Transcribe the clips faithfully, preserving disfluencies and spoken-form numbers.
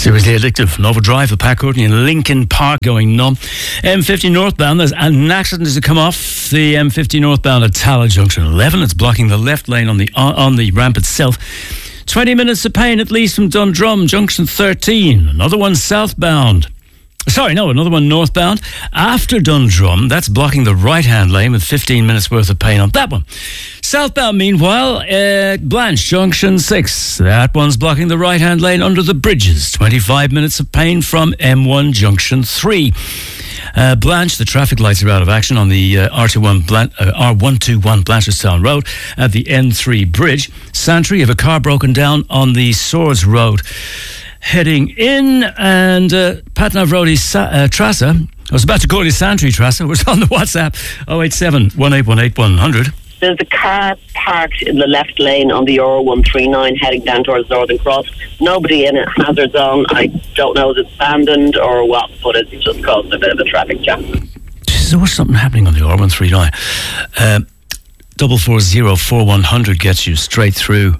Seriously addictive. Nova Drive, the Pack Courtney in Lincoln Park going numb. M fifty northbound, there's an accident as it come off the M fifty northbound at Tala Junction eleven. It's blocking the left lane on the on, on the ramp itself. twenty minutes of pain at least from Dundrum Junction thirteen. Another one southbound. Sorry, no, another one northbound after Dundrum. That's blocking the right-hand lane with fifteen minutes worth of pain on that one. Southbound, meanwhile, uh, Blanche Junction six. That one's blocking the right-hand lane under the bridges. twenty-five minutes of pain from M one Junction three. Uh, Blanche, the traffic lights are out of action on the uh, R twenty-one Blan- uh, R one twenty-one Blanchardstown Road at the N three bridge. Santry, you have a car broken down on the Swords Road heading in, and uh, Patna Road Sa- uh, Trassa. I was about to call you Santry Trassa. It was on the WhatsApp oh eight seven, one eight one eight, one hundred. There's a car parked in the left lane on the R one thirty-nine heading down towards Northern Cross. Nobody in it, hazard zone. I don't know if it's abandoned or what, but it's just caused a bit of a traffic jam. There was something happening on the R one thirty-nine. Uh, double four zero four one hundred gets you straight through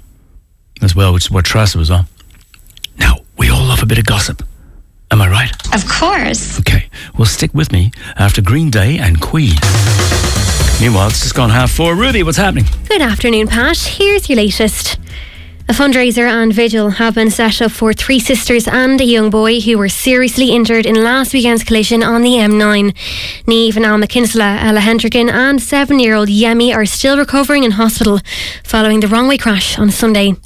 as well, which is what Trassa was on. Now, we all love a bit of gossip. Am I right? Of course. Okay, well, stick with me after Green Day and Queen. Meanwhile, it's just gone half four. Ruby, what's happening? Good afternoon, Pat. Here's your latest. A fundraiser and vigil have been set up for three sisters and a young boy who were seriously injured in last weekend's collision on the M nine. Niamh and Alma Kinsella, Ella Hendricken and seven-year-old Yemi are still recovering in hospital following the wrong-way crash on Sunday.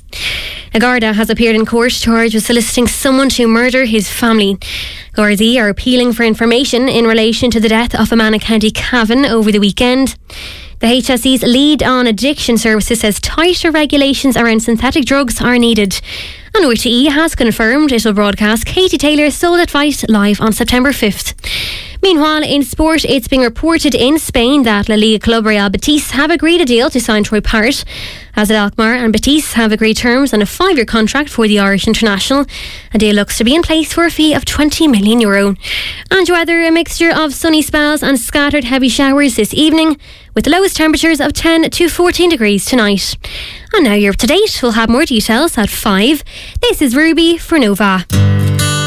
A Garda has appeared in court charged with soliciting someone to murder his family. Gardaí are appealing for information in relation to the death of a man in County Cavan over the weekend. The H S E's lead on addiction services says tighter regulations around synthetic drugs are needed. And R T E has confirmed it will broadcast Katie Taylor's Soul Advice live on September fifth. Meanwhile, in sport, it's being reported in Spain that La Liga club Real Betis have agreed a deal to sign Troy Parrott. As Alkmaar and Betis have agreed terms on a five-year contract for the Irish international. A deal looks to be in place for a fee of twenty million euro. And weather, a mixture of sunny spells and scattered heavy showers this evening, with the lowest temperatures of ten to fourteen degrees tonight. And now you're up to date. We'll have more details at five. This is Ruby for Nova.